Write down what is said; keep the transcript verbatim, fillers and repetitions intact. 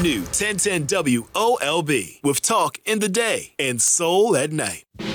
New ten ten W O L B with talk in the day and soul at night.